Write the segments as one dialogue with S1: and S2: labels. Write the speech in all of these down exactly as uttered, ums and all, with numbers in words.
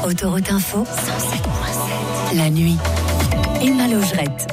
S1: Autoroute Info, cent sept virgule sept. La nuit. Emma Logerette.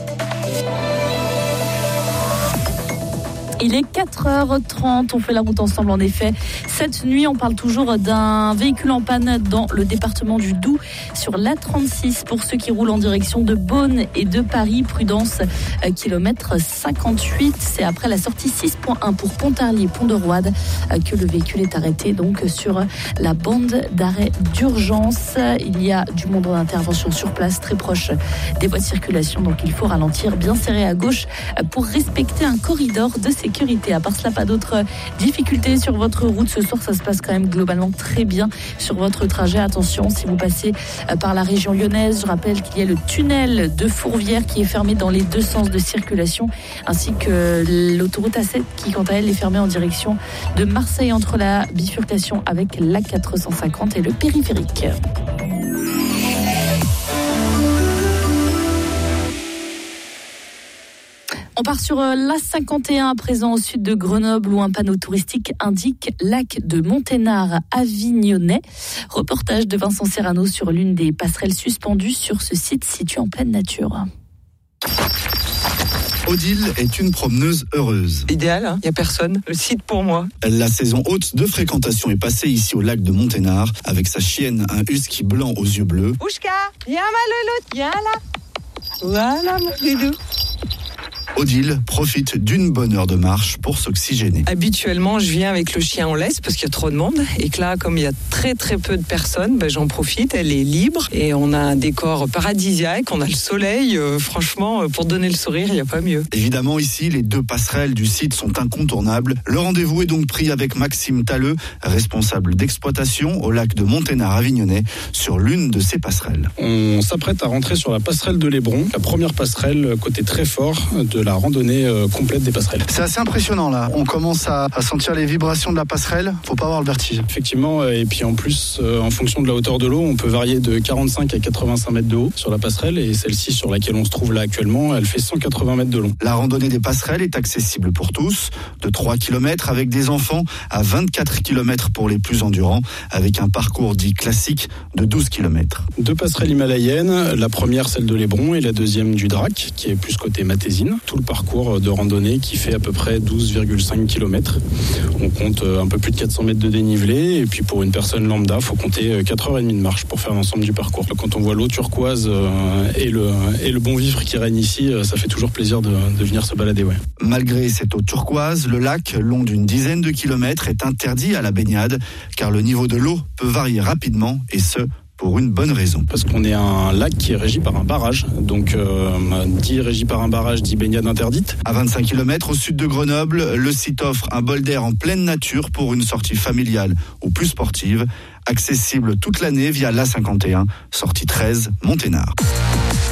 S2: Il est quatre heures trente, on fait la route ensemble en effet. Cette nuit, on parle toujours d'un véhicule en panne dans le département du Doubs sur l'A trente-six. Pour ceux qui roulent en direction de Beaune et de Paris, prudence, euh, kilomètre cinquante-huit. C'est après la sortie six point un pour Pontarlier-Pont de Roide euh, que le véhicule est arrêté donc sur la bande d'arrêt d'urgence. Il y a du monde en intervention sur place, très proche des voies de circulation. Donc il faut ralentir, bien serré à gauche euh, pour respecter un corridor de sécurité. À part cela, pas d'autres difficultés sur votre route. Ce soir, ça se passe quand même globalement très bien sur votre trajet. Attention, si vous passez par la région lyonnaise, je rappelle qu'il y a le tunnel de Fourvière qui est fermé dans les deux sens de circulation, ainsi que l'autoroute A sept qui, quant à elle, est fermée en direction de Marseille entre la bifurcation avec l'A quatre cent cinquante et le périphérique. On part sur l'A cinquante et un à présent au sud de Grenoble où un panneau touristique indique lac de Monténard Avignonnais. Reportage de Vincent Serrano sur l'une des passerelles suspendues sur ce site situé en pleine nature.
S3: Odile est une promeneuse heureuse.
S4: Idéal, il hein, n'y a personne. Le site pour moi.
S3: La saison haute de fréquentation est passée ici au lac de Monténard avec sa chienne, un husky blanc aux yeux bleus.
S4: Ouchka, viens ma louloute, viens là. Voilà mon doudou.
S3: Odile profite d'une bonne heure de marche pour s'oxygéner.
S4: Habituellement, je viens avec le chien en laisse parce qu'il y a trop de monde. Et que là, comme il y a très très peu de personnes, ben, j'en profite. Elle est libre et on a un décor paradisiaque. On a le soleil. Euh, franchement, pour donner le sourire, il n'y a pas mieux.
S3: Évidemment, ici, les deux passerelles du site sont incontournables. Le rendez-vous est donc pris avec Maxime Talleux, responsable d'exploitation au lac de Monténard-Avignonnais, sur l'une de ces passerelles.
S5: On s'apprête à rentrer sur la passerelle de l'Hébron, la première passerelle côté très fort de la randonnée euh, complète des passerelles.
S3: C'est assez impressionnant là, on commence à, à sentir les vibrations de la passerelle, faut pas avoir le vertige.
S5: Effectivement, euh, et puis en plus, euh, en fonction de la hauteur de l'eau, on peut varier de quarante-cinq à quatre-vingt-cinq mètres de haut sur la passerelle, et celle-ci sur laquelle on se trouve là actuellement, elle fait cent quatre-vingts mètres de long.
S3: La randonnée des passerelles est accessible pour tous, de trois kilomètres avec des enfants à vingt-quatre kilomètres pour les plus endurants, avec un parcours dit classique de douze kilomètres.
S5: Deux passerelles himalayennes, la première celle de l'Hébron et la deuxième du Drac, qui est plus côté Matésine. Tout le parcours de randonnée qui fait à peu près douze virgule cinq kilomètres. On compte un peu plus de quatre cents mètres de dénivelé, et puis pour une personne lambda, il faut compter quatre heures trente de marche pour faire l'ensemble du parcours. Quand on voit l'eau turquoise et le, et le bon vivre qui règne ici, ça fait toujours plaisir de, de venir se balader. Ouais.
S3: Malgré cette eau turquoise, le lac, long d'une dizaine de kilomètres, est interdit à la baignade, car le niveau de l'eau peut varier rapidement, et ce, pour une bonne raison.
S5: Parce qu'on est un lac qui est régi par un barrage. Donc, euh, dit régi par un barrage, dit baignade interdite.
S3: À vingt-cinq kilomètres au sud de Grenoble, le site offre un bol d'air en pleine nature pour une sortie familiale ou plus sportive, accessible toute l'année via l'A cinquante et un, sortie treize, Monténard.